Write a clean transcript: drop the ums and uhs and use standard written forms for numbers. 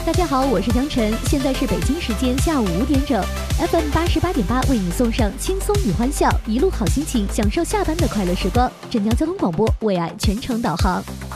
大家好，我是江晨，现在是北京时间下午5点整 ，FM 88.8为你送上轻松与欢笑，一路好心情，享受下班的快乐时光。镇江交通广播为爱全程导航。